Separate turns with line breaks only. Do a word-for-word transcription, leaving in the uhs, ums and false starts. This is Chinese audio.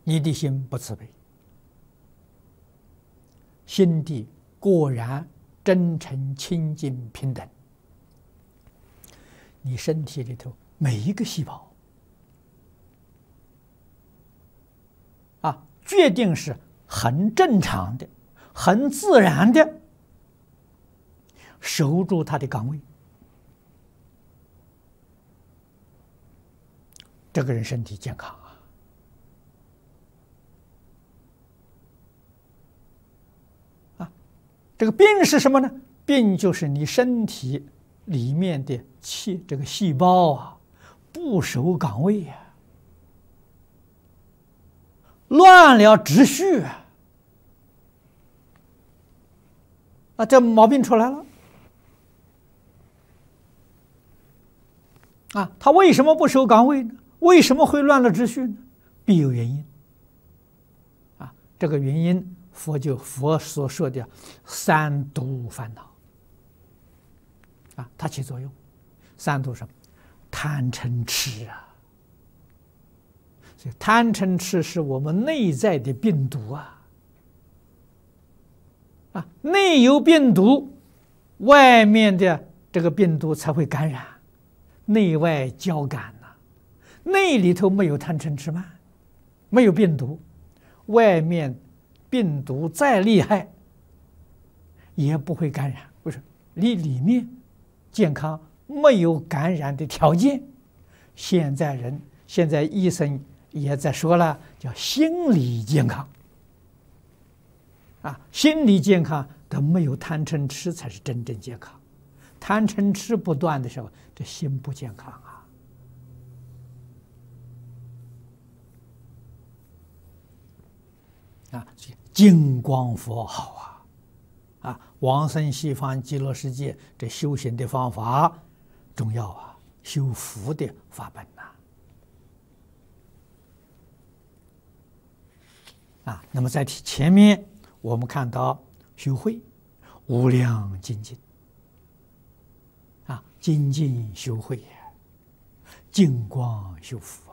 你的心不慈悲，心地果然真诚、清净、平等，你身体里头每一个细胞啊，决定是很正常的、很自然的守住它的岗位，这个人身体健康啊！啊，这个病是什么呢？病就是你身体里面的气，这个细胞啊，不守岗位呀、啊，乱了秩序啊！啊，这毛病出来了。啊，他为什么不守岗位呢？为什么会乱了秩序呢？必有原因。啊，这个原因，佛就佛所说的三毒烦恼。啊，它起作用。三毒什么？贪嗔痴啊。所以贪嗔痴是我们内在的病毒啊。啊，内有病毒，外面的这个病毒才会感染。内外交感呐、啊，内里头没有贪嗔痴慢，没有病毒，外面病毒再厉害也不会感染。为什么？你里面健康，没有感染的条件。现在人，现在医生也在说了，叫心理健康。啊，心理健康都没有贪嗔痴才是真正健康。贪嗔痴不断的时候，这心不健康啊！啊，净光佛好啊！啊，往生西方极乐世界这修行的方法重要啊，修福的法本呐！啊，那么在前面我们看到修慧无量精进。啊，精进修慧，净光修福。